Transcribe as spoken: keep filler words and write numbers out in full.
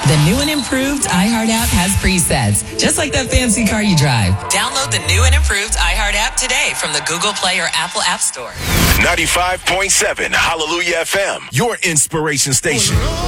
The new and improved iHeart app has presets, just like that fancy car you drive. Download the new and improved iHeart app today from the Google Play or Apple App Store. ninety-five point seven Hallelujah F M, your inspiration station.